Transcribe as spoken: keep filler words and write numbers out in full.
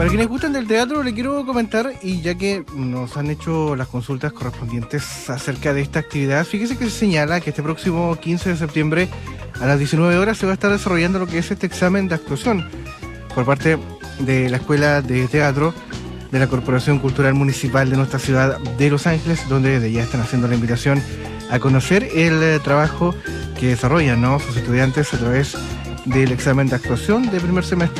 Para quienes gustan del teatro, le quiero comentar, y ya que nos han hecho las consultas correspondientes acerca de esta actividad, fíjese que se señala que este próximo quince de septiembre a las diecinueve horas se va a estar desarrollando lo que es este examen de actuación por parte de la Escuela de Teatro de la Corporación Cultural Municipal de nuestra ciudad de Los Ángeles, donde desde ya están haciendo la invitación a conocer el eh, trabajo que desarrollan, ¿no?, sus estudiantes a través del examen de actuación de primer semestre